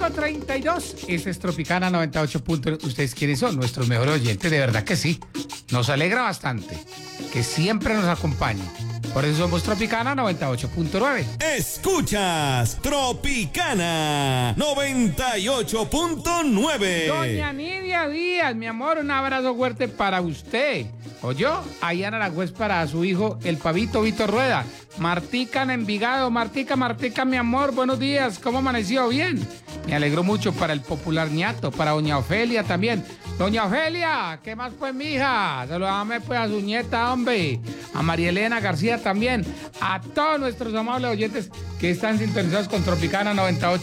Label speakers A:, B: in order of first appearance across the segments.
A: 5:32. Este es Tropicana 98. ¿Ustedes quiénes son? Nuestros mejores oyentes, de verdad que sí. Nos alegra bastante que siempre nos acompañen. Por eso somos Tropicana 98.9.
B: Escuchas Tropicana 98.9.
A: Doña Nidia Díaz, mi amor, un abrazo fuerte para usted. ¿Oyó? Allá en Aragüez para su hijo, el pavito Víctor Rueda. Martica en Envigado. Martica, mi amor, buenos días. ¿Cómo amaneció? Bien. Me alegró mucho para el popular ñato, para doña Ofelia también. Doña Ofelia, ¿qué más pues, mija? Saludame pues a su nieta, hombre. A María Elena García también. A todos nuestros amables oyentes que están sintonizados con Tropicana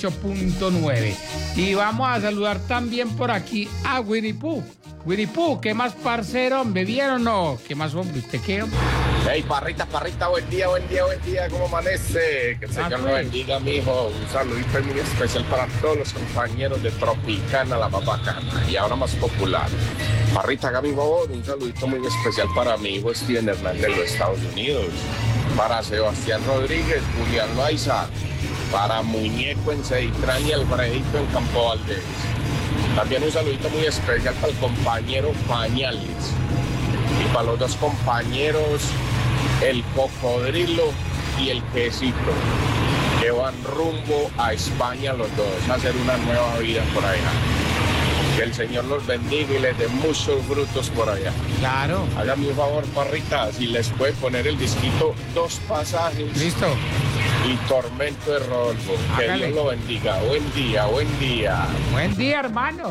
A: 98.9. Y vamos a saludar también por aquí a Winnie Pooh. Winnie Pooh, ¿qué más, parcero? ¿Me vieron o no? ¿Qué más, hombre? ¿Usted qué?
C: Hey, Parrita, buen día, ¿cómo amanece? Que el Señor lo bendiga, mijo. Un saludito muy especial para todos los compañeros de Tropicana, la más bacana y ahora más popular. Parrita, haga mi favor, un saludito muy especial para mi hijo Steven Hernández de los Estados Unidos, para Sebastián Rodríguez, Julián Loaiza, para Muñeco en Ceditrán y Alfredito en Campo Valdés. También un saludito muy especial para el compañero Pañales y para los dos compañeros, el Cocodrilo y el Quesito, que van rumbo a España los dos a hacer una nueva vida por allá. Que el Señor los bendiga y les dé muchos frutos por allá.
A: Claro.
C: Hágame un favor, Parrita, si les puede poner el disquito Dos Pasajes.
A: Listo.
C: Y Tormento de Rodolfo. Que
A: Hágale.
C: Dios lo bendiga. Buen día.
A: Buen día, hermano.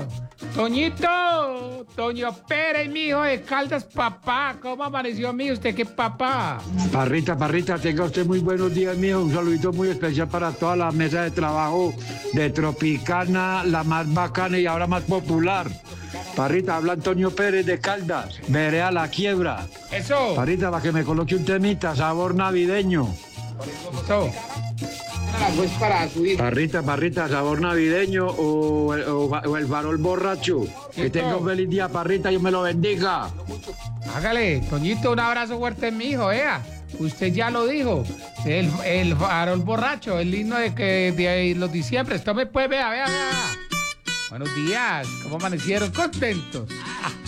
A: Toñito, Toño Pérez, mi hijo de Caldas, papá. ¿Cómo amaneció, mi usted? ¿Qué papá?
D: Parrita, tenga usted muy buenos días, mijo. Un saludito muy especial para toda la mesa de trabajo de Tropicana, la más bacana y ahora más popular. Parrita, habla Antonio Pérez de Caldas, Vereda La Quiebra.
A: Eso.
D: Parrita, para que me coloque un temita, sabor navideño.
A: Eso. Pues para su hijo.
D: Parrita, sabor navideño o el farol borracho. Que tenga un feliz día, Parrita, Dios me lo bendiga.
A: Hágale, Toñito, un abrazo fuerte, mi hijo, vea. Usted ya lo dijo. El farol borracho, el himno de los diciembres. Tome pues, vea. Buenos días, ¿cómo amanecieron? Contentos.